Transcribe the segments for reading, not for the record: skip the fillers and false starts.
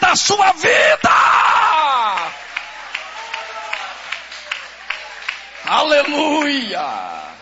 da sua vida. Aleluia!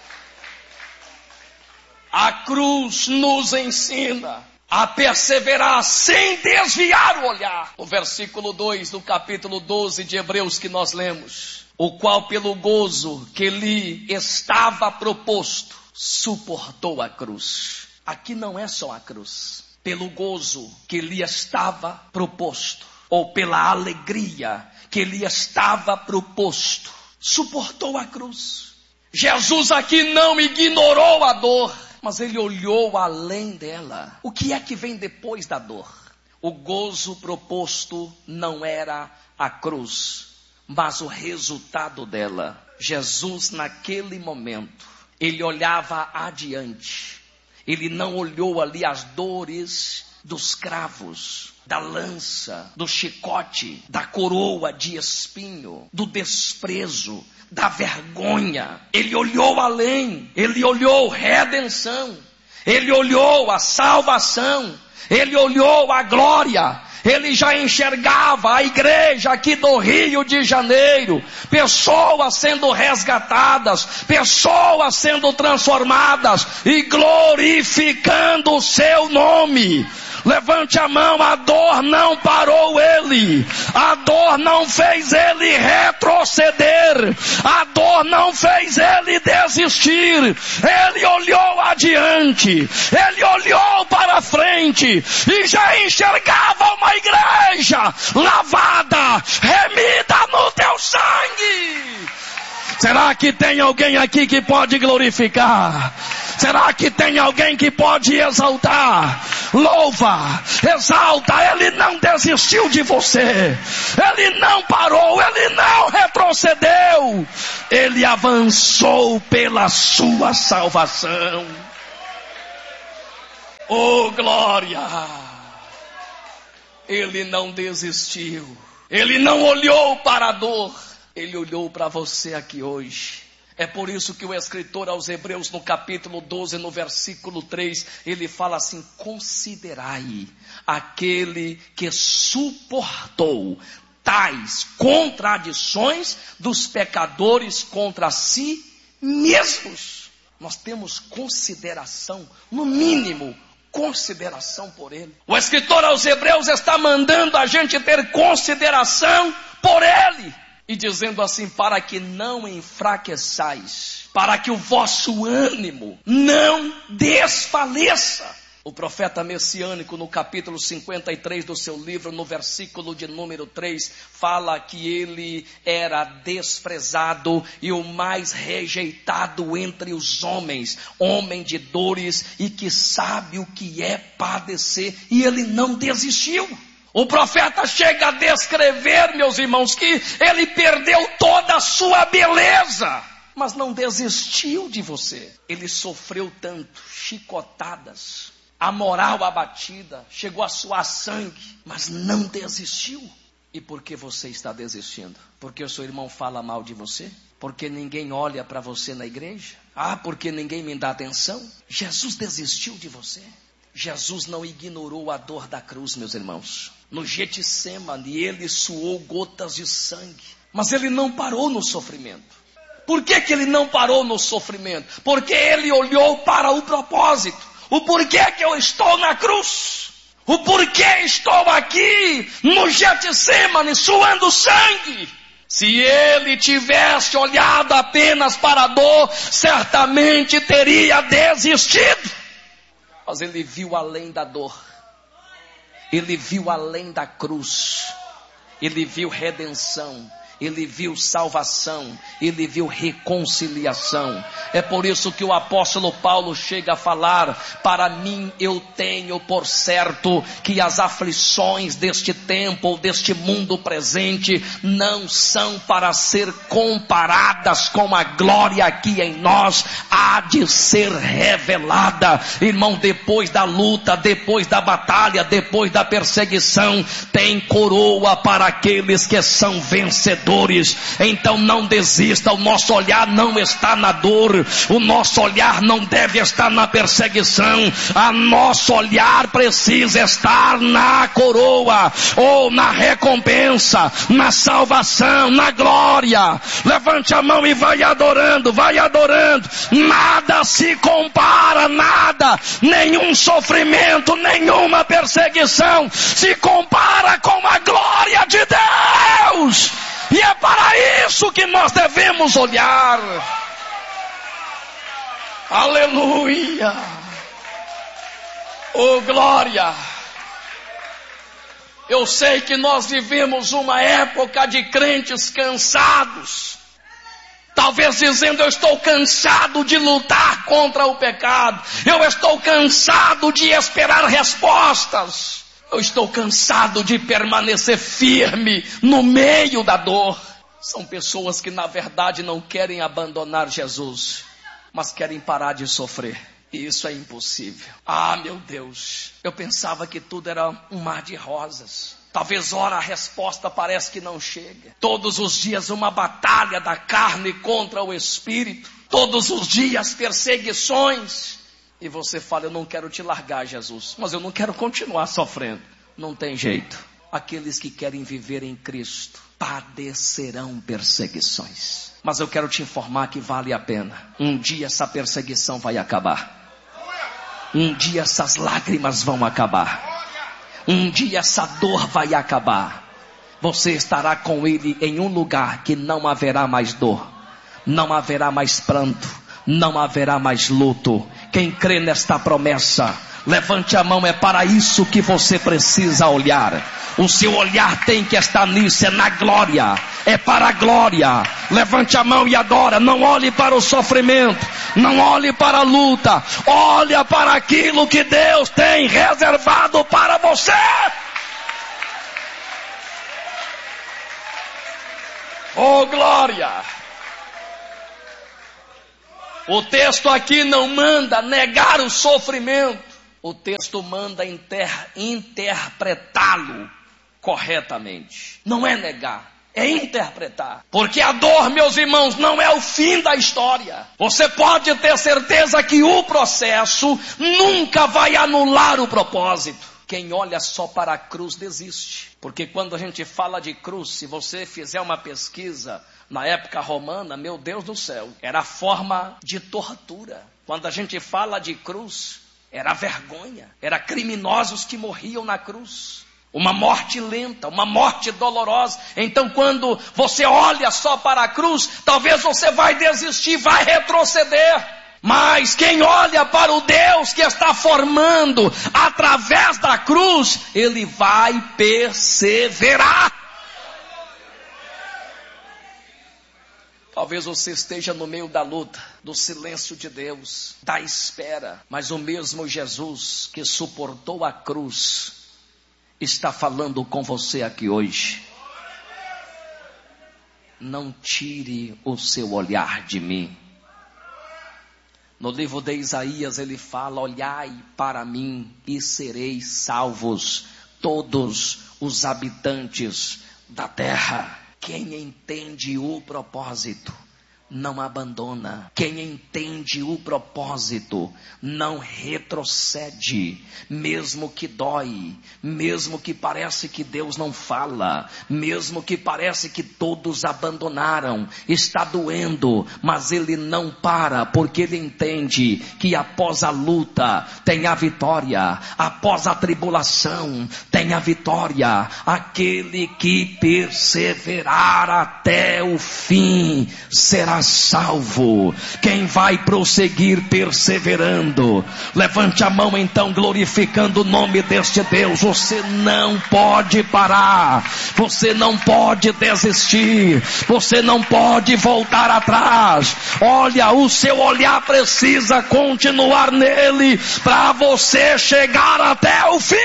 A cruz nos ensina a perseverar sem desviar o olhar. O versículo 2 do capítulo 12 de Hebreus que nós lemos. O qual pelo gozo que lhe estava proposto, suportou a cruz. Aqui não é só a cruz. Pelo gozo que lhe estava proposto, ou pela alegria que lhe estava proposto, suportou a cruz. Jesus aqui não ignorou a dor, mas ele olhou além dela. O que é que vem depois da dor? O gozo proposto não era a cruz, mas o resultado dela. Jesus naquele momento, ele olhava adiante. Ele não olhou ali as dores dos cravos, da lança, do chicote, da coroa de espinho, do desprezo, da vergonha. Ele olhou além, ele olhou redenção, ele olhou a salvação, ele olhou a glória. Ele já enxergava a igreja aqui do Rio de Janeiro, pessoas sendo resgatadas, pessoas sendo transformadas e glorificando o seu nome. Levante a mão, a dor não parou ele, a dor não fez ele retroceder, a dor não fez ele desistir. Ele olhou adiante, ele olhou para frente e já enxergava uma igreja lavada, remida no teu sangue. Será que tem alguém aqui que pode glorificar? Será que tem alguém que pode exaltar? Louva, exalta. Ele não desistiu de você, ele não parou, ele não retrocedeu, ele avançou pela sua salvação. Oh glória! Ele não desistiu, ele não olhou para a dor, ele olhou para você aqui hoje. É por isso que o escritor aos Hebreus, no capítulo 12, no versículo 3, ele fala assim: considerai aquele que suportou tais contradições dos pecadores contra si mesmos. Nós temos consideração, no mínimo, consideração por ele. O escritor aos Hebreus está mandando a gente ter consideração por ele. E dizendo assim: para que não enfraqueçais, para que o vosso ânimo não desfaleça. O profeta messiânico, no capítulo 53 do seu livro, no versículo de número 3, fala que ele era desprezado e o mais rejeitado entre os homens, homem de dores e que sabe o que é padecer, e ele não desistiu. O profeta chega a descrever, meus irmãos, que ele perdeu toda a sua beleza, mas não desistiu de você. Ele sofreu tanto, chicotadas, a moral abatida, chegou a suar sangue, mas não desistiu. E por que você está desistindo? Porque o seu irmão fala mal de você? Porque ninguém olha para você na igreja? Porque ninguém me dá atenção? Jesus desistiu de você. Jesus não ignorou a dor da cruz, meus irmãos. No Getsemane, ele suou gotas de sangue, mas ele não parou no sofrimento. Por que ele não parou no sofrimento? Porque ele olhou para o propósito. O porquê que eu estou na cruz? O porquê estou aqui no Getsemane suando sangue? Se ele tivesse olhado apenas para a dor, certamente teria desistido. Mas ele viu além da dor, ele viu além da cruz, ele viu redenção, ele viu salvação, ele viu reconciliação. É por isso que o apóstolo Paulo chega a falar: para mim eu tenho por certo que as aflições deste tempo, ou deste mundo presente, não são para ser comparadas com a glória que em nós há de ser revelada. Irmão, depois da luta, depois da batalha, depois da perseguição, tem coroa para aqueles que são vencedores. vencedores. Então não desista, o nosso olhar não está na dor, o nosso olhar não deve estar na perseguição, a nosso olhar precisa estar na coroa, ou na recompensa, na salvação, na glória. Levante a mão e vai adorando, vai adorando. Nada se compara, nada, nenhum sofrimento, nenhuma perseguição se compara com a glória de Deus. E é para isso que nós devemos olhar. Aleluia. Oh, glória. Eu sei que nós vivemos uma época de crentes cansados. Talvez dizendo, eu estou cansado de lutar contra o pecado. Eu estou cansado de esperar respostas. Eu estou cansado de permanecer firme no meio da dor. São pessoas que na verdade não querem abandonar Jesus, mas querem parar de sofrer. E isso é impossível. Ah, meu Deus, eu pensava que tudo era um mar de rosas. Talvez ora a resposta parece que não chega. Todos os dias uma batalha da carne contra o espírito. Todos os dias perseguições. E você fala, eu não quero te largar, Jesus, mas eu não quero continuar sofrendo. Não tem jeito. Aqueles que querem viver em Cristo padecerão perseguições. Mas eu quero te informar que vale a pena. Um dia essa perseguição vai acabar. Um dia essas lágrimas vão acabar. Um dia essa dor vai acabar. Você estará com Ele em um lugar que não haverá mais dor, não haverá mais pranto, não haverá mais luto. Quem crê nesta promessa, levante a mão, é para isso que você precisa olhar. O seu olhar tem que estar nisso, é na glória, é para a glória. Levante a mão e adora, não olhe para o sofrimento, não olhe para a luta, olha para aquilo que Deus tem reservado para você. Oh, glória! O texto aqui não manda negar o sofrimento, o texto manda interpretá-lo corretamente. Não é negar, é interpretar. Porque a dor, meus irmãos, não é o fim da história. Você pode ter certeza que o processo nunca vai anular o propósito. Quem olha só para a cruz desiste. Porque quando a gente fala de cruz, se você fizer uma pesquisa na época romana, meu Deus do céu, era forma de tortura. Quando a gente fala de cruz, era vergonha, era criminosos que morriam na cruz. Uma morte lenta, uma morte dolorosa. Então quando você olha só para a cruz, talvez você vai desistir, vai retroceder. Mas quem olha para o Deus que está formando através da cruz, ele vai perseverar. Talvez você esteja no meio da luta, do silêncio de Deus, da espera. Mas o mesmo Jesus que suportou a cruz está falando com você aqui hoje. Não tire o seu olhar de mim. No livro de Isaías ele fala, olhai para mim e sereis salvos, todos os habitantes da terra. Quem entende o propósito não abandona. Quem entende o propósito não retrocede, mesmo que dói, mesmo que parece que Deus não fala, mesmo que parece que todos abandonaram, está doendo, mas ele não para, porque ele entende que após a luta tem a vitória, após a tribulação tem a vitória. Aquele que perseverar até o fim será salvo. Quem vai prosseguir perseverando, levante a mão então, glorificando o nome deste Deus. Você não pode parar, você não pode desistir, você não pode voltar atrás. Olha, o seu olhar precisa continuar nele, para você chegar até o fim.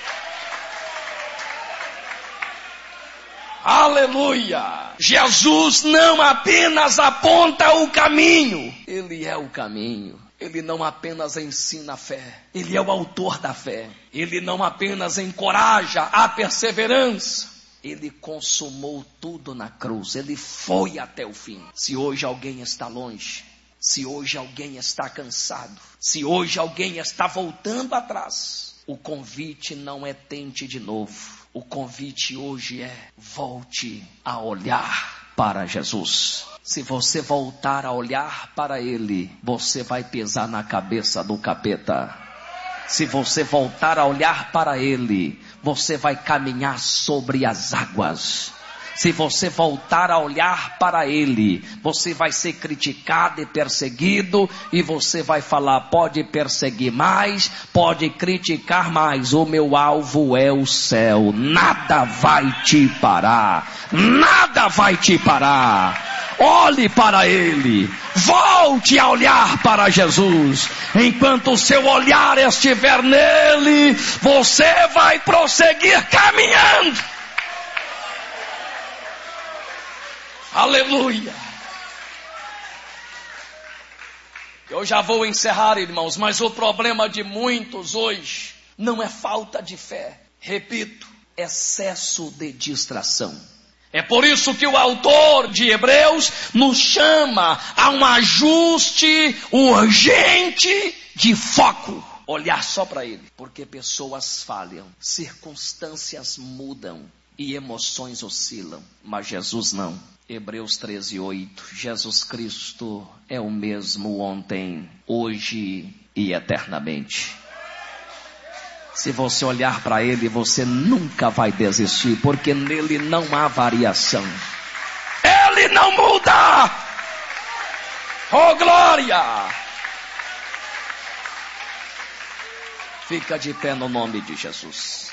Aleluia! Jesus não apenas aponta o caminho, Ele é o caminho. Ele não apenas ensina a fé, Ele é o autor da fé. Ele não apenas encoraja a perseverança, Ele consumou tudo na cruz. Ele foi até o fim. Se hoje alguém está longe, se hoje alguém está cansado, se hoje alguém está voltando atrás, o convite não é tente de novo. O convite hoje é volte a olhar para Jesus. Se você voltar a olhar para Ele, você vai pisar na cabeça do capeta. Se você voltar a olhar para Ele, você vai caminhar sobre as águas. Se você voltar a olhar para Ele, você vai ser criticado e perseguido, e você vai falar, pode perseguir mais, pode criticar mais, o meu alvo é o céu, nada vai te parar, nada vai te parar. Olhe para Ele, volte a olhar para Jesus. Enquanto o seu olhar estiver nele, você vai prosseguir caminhando. Aleluia. Eu já vou encerrar, irmãos, mas o problema de muitos hoje não é falta de fé. Repito, excesso de distração. É por isso que o autor de Hebreus nos chama a um ajuste urgente de foco. Olhar só para Ele, porque pessoas falham, circunstâncias mudam e emoções oscilam, mas Jesus não. Hebreus 13:8, Jesus Cristo é o mesmo ontem, hoje e eternamente. Se você olhar para Ele, você nunca vai desistir, porque nele não há variação. Ele não muda. Oh glória! Fica de pé no nome de Jesus.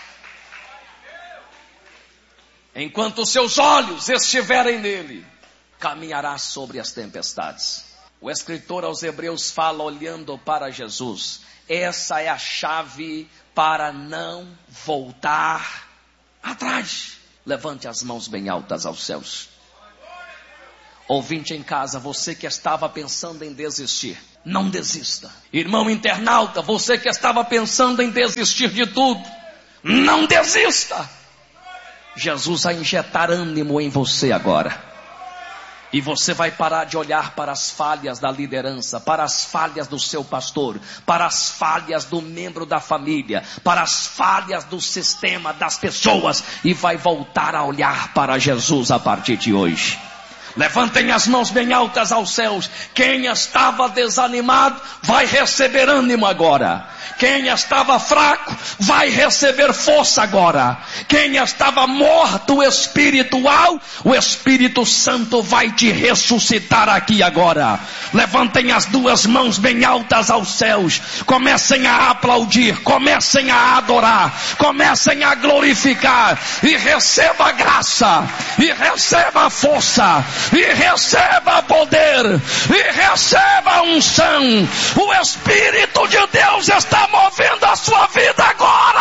Enquanto seus olhos estiverem nele, caminhará sobre as tempestades. O escritor aos Hebreus fala olhando para Jesus. Essa é a chave para não voltar atrás. Levante as mãos bem altas aos céus. Ouvinte em casa, você que estava pensando em desistir, não desista. Irmão internauta, você que estava pensando em desistir de tudo, não desista. Jesus vai injetar ânimo em você agora. E você vai parar de olhar para as falhas da liderança, para as falhas do seu pastor, para as falhas do membro da família, para as falhas do sistema, das pessoas, e vai voltar a olhar para Jesus a partir de hoje. Levantem as mãos bem altas aos céus. Quem estava desanimado vai receber ânimo agora. Quem estava fraco vai receber força agora. Quem estava morto espiritual, o Espírito Santo vai te ressuscitar aqui agora. Levantem as duas mãos bem altas aos céus. Comecem a aplaudir, comecem a adorar, comecem a glorificar. E receba a graça, e receba a força, e receba poder, e receba a unção. O Espírito de Deus está movendo a sua vida agora.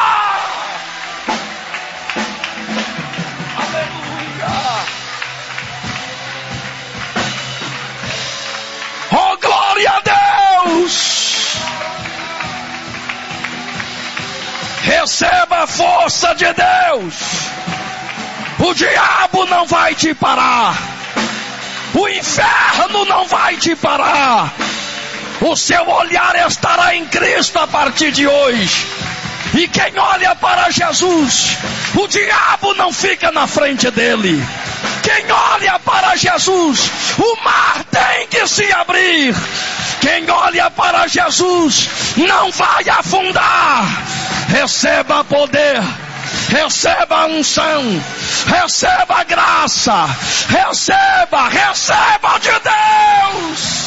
Aleluia. Oh, glória a Deus. Receba a força de Deus. O diabo não vai te parar. O inferno não vai te parar. O seu olhar estará em Cristo a partir de hoje. E quem olha para Jesus, o diabo não fica na frente dele. Quem olha para Jesus, o mar tem que se abrir. Quem olha para Jesus não vai afundar. Receba poder, receba a unção, receba a graça, receba de Deus.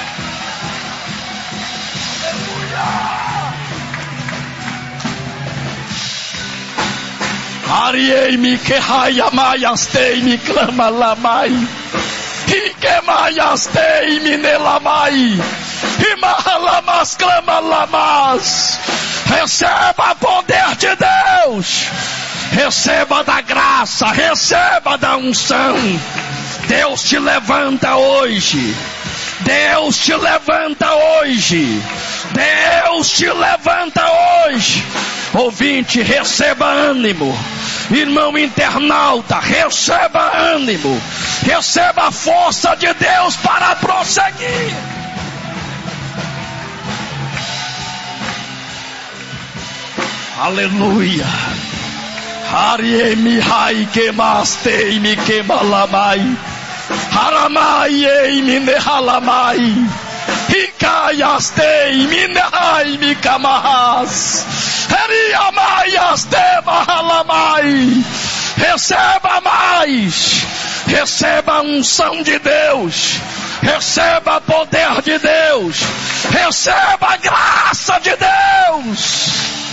Ariei-me que raia maiastei-me clama lamai. E que maiastei-me nelamai. E mahalamas clama lamas. Receba poder de Deus. Receba da graça, receba da unção. Deus te levanta hoje. Deus te levanta hoje. Deus te levanta hoje. Ouvinte, receba ânimo, Irmão internauta, receba ânimo, receba a força de Deus para prosseguir. Aleluia. Hariemi hai kemastei mi kemalamai. Haramai ei mi nehalamai. Hikayastei mi nehai mi kamahas. Heriamai astema halamai. Receba mais. Receba a unção de Deus. Receba poder de Deus. Receba a graça de Deus.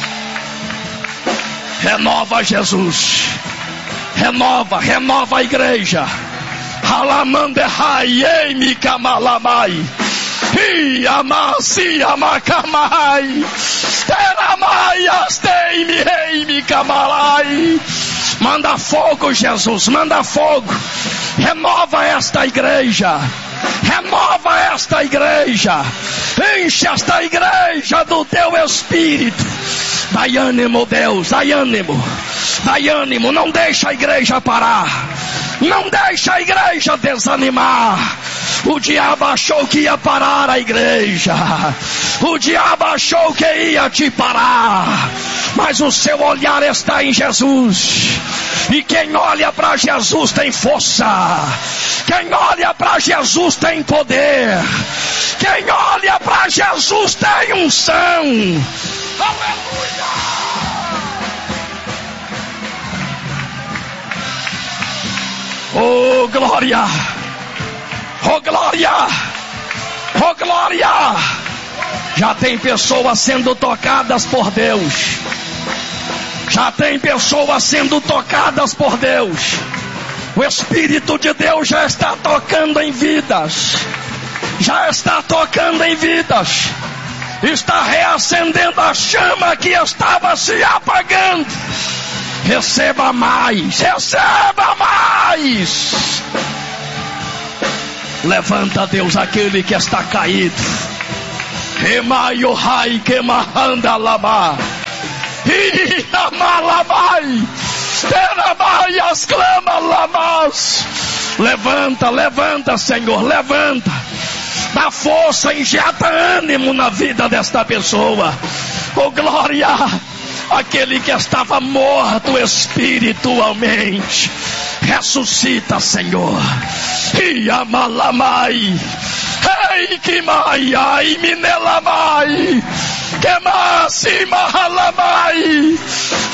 Renova Jesus. Renova a igreja. Halamandehai eimi kamalamai. Iamasi amakamai. Teramai asteimi eimi kamalai. Manda fogo, Jesus, manda fogo. Renova esta igreja. Renova esta igreja. Enche esta igreja do teu espírito. Dai ânimo, Deus, dai ânimo. Dai ânimo, não deixa a igreja parar. Não deixa a igreja desanimar. O diabo achou que ia parar a igreja. O diabo achou que ia te parar. Mas o seu olhar está em Jesus. E quem olha para Jesus tem força. Quem olha para Jesus tem poder. Quem olha para Jesus tem unção. Aleluia! Oh glória! Oh glória! Oh glória! Já tem pessoas sendo tocadas por Deus. Já tem pessoas sendo tocadas por Deus. O Espírito de Deus já está tocando em vidas. Já está tocando em vidas. Está reacendendo a chama que estava se apagando. Receba mais. Receba mais. Levanta, Deus, aquele que está caído. Remaio rai queimanda lama. Iamalabai. Terabai as clamas lamas. Levanta, Senhor, levanta. Dá força, injeta ânimo na vida desta pessoa. Oh glória! Aquele que estava morto espiritualmente, ressuscita, Senhor. Iamalamai. Ei, que maiai, minelamai. Que masi mahalamai.